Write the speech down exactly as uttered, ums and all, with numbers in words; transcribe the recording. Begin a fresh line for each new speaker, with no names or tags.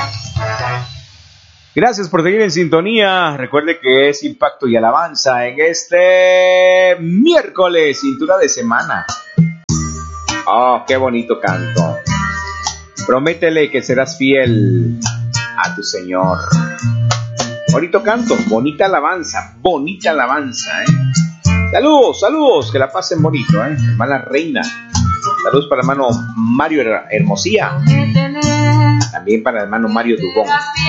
Gracias por seguir en sintonía. Recuerde que es Impacto y Alabanza en este miércoles, cintura de semana. Oh, qué bonito canto. Prométele que serás fiel a tu Señor. Bonito canto, bonita alabanza, bonita alabanza, ¿eh? Saludos, saludos, que la pasen bonito, ¿eh? Hermana Reina. Saludos para el hermano Mario Hermosía. También para el hermano Mario Dubón.